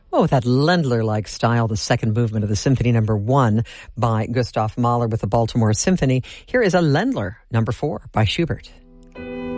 Oh, that Ländler-like style, the second movement of the Symphony No. 1 by Gustav Mahler with the Baltimore Symphony. Here is a Ländler No. 4 by Schubert.